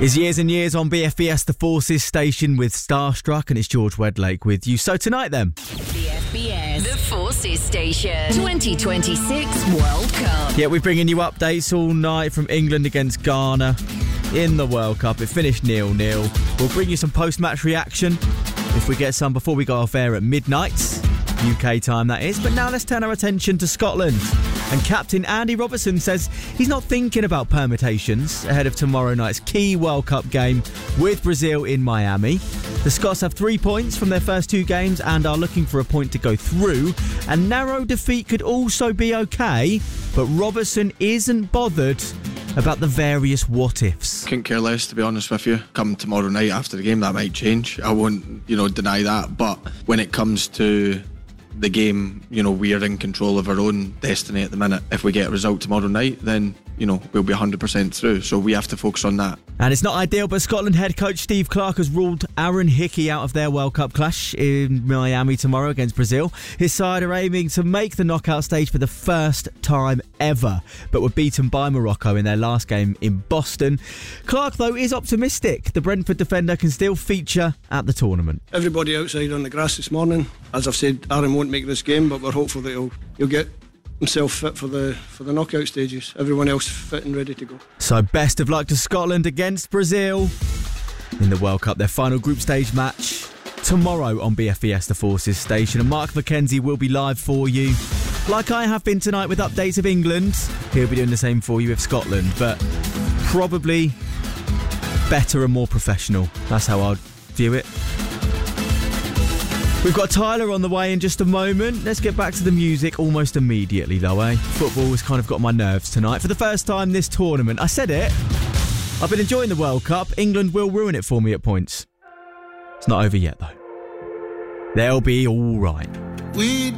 It's Years and Years on BFBS, the Forces station with Starstruck, and it's George Wedlake with you. So tonight then. BFBS, the Forces station, 2026 World Cup. Yeah, we're bringing you updates all night from England against Ghana in the World Cup. It finished 0-0. We'll bring you some post-match reaction if we get some before we go off air at midnight, UK time that is. But now let's turn our attention to Scotland. And Captain Andy Robertson says he's not thinking about permutations ahead of tomorrow night's key World Cup game with Brazil in Miami. The Scots have 3 points from their first 2 games and are looking for a point to go through. A narrow defeat could also be okay, but Robertson isn't bothered about the various what-ifs. Couldn't care less, to be honest with you. Come tomorrow night after the game, that might change. I won't, deny that. But when it comes to the game, we are in control of our own destiny at the minute. If we get a result tomorrow night, then, we'll be 100% through. So we have to focus on that. And it's not ideal, but Scotland head coach Steve Clarke has ruled Aaron Hickey out of their World Cup clash in Miami tomorrow against Brazil. His side are aiming to make the knockout stage for the first time ever, but were beaten by Morocco in their last game in Boston. Clarke, though, is optimistic. The Brentford defender can still feature at the tournament. Everybody outside on the grass this morning. As I've said, Aaron won't make this game, but we're hopeful that he'll get himself fit for the knockout stages. Everyone else fit and ready to go. So best of luck to Scotland against Brazil in the World Cup, their final group stage match tomorrow on BFBS, the Forces station. And Mark McKenzie will be live for you, like I have been tonight with updates of England. He'll be doing the same for you with Scotland, but probably better and more professional. That's how I'd view it. We've got Tyler on the way in just a moment. Let's get back to the music almost immediately, though, eh? Football has kind of got my nerves tonight. For the first time this tournament, I said it, I've been enjoying the World Cup. England will ruin it for me at points. It's not over yet, though. They'll be all right.